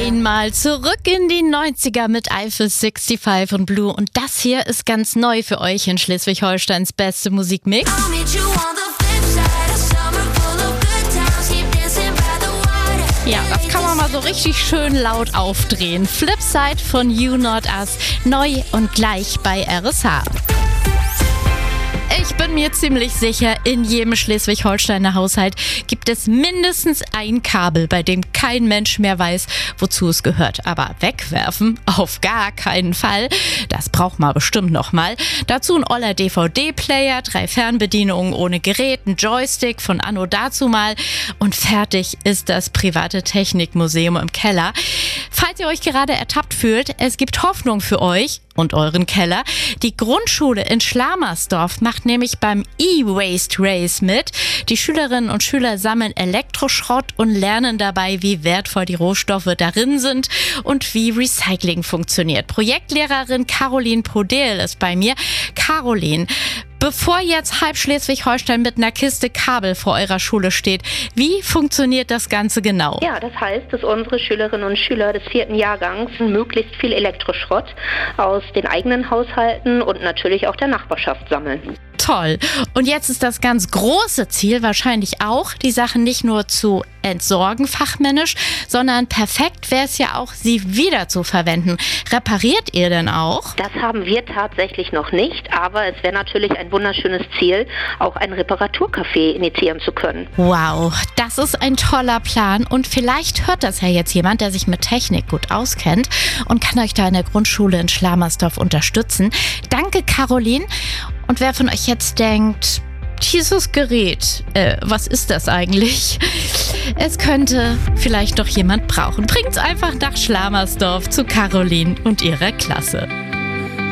Einmal zurück in die 90er mit Eiffel 65 und Blue. Und das hier ist ganz neu für euch in Schleswig-Holsteins beste Musikmix. Ja, das kann man mal so richtig schön laut aufdrehen. Flipside von You Not Us, neu und gleich bei RSH. Ich bin mir ziemlich sicher, in jedem Schleswig-Holsteiner Haushalt gibt es mindestens ein Kabel, bei dem kein Mensch mehr weiß, wozu es gehört. Aber wegwerfen? Auf gar keinen Fall. Das braucht man bestimmt noch mal. Dazu ein oller DVD-Player, 3 Fernbedienungen ohne Gerät, ein Joystick von anno dazumal und fertig ist das private Technikmuseum im Keller. Falls ihr euch gerade ertappt fühlt, es gibt Hoffnung für euch und euren Keller. Die Grundschule in Schlamersdorf macht nämlich beim E-Waste Race mit. Die Schülerinnen und Schüler sammeln Elektroschrott und lernen dabei, wie wertvoll die Rohstoffe darin sind und wie Recycling funktioniert. Projektlehrerin Caroline Podel ist bei mir. Caroline, bevor jetzt halb Schleswig-Holstein mit einer Kiste Kabel vor eurer Schule steht, wie funktioniert das Ganze genau? Ja, das heißt, dass unsere Schülerinnen und Schüler des 4. Jahrgangs möglichst viel Elektroschrott aus den eigenen Haushalten und natürlich auch der Nachbarschaft sammeln. Toll. Und jetzt ist das ganz große Ziel wahrscheinlich auch, die Sachen nicht nur zu entsorgen fachmännisch, sondern perfekt wäre es ja auch, sie wieder zu verwenden. Repariert ihr denn auch? Das haben wir tatsächlich noch nicht, aber es wäre natürlich ein wunderschönes Ziel, auch ein Reparaturcafé initiieren zu können. Wow, das ist ein toller Plan und vielleicht hört das ja jetzt jemand, der sich mit Technik gut auskennt und kann euch da in der Grundschule in Schlamersdorf unterstützen. Danke, Caroline. Und wer von euch jetzt denkt, dieses Gerät, was ist das eigentlich? Es könnte vielleicht doch jemand brauchen. Bringt's einfach nach Schlamersdorf zu Caroline und ihrer Klasse.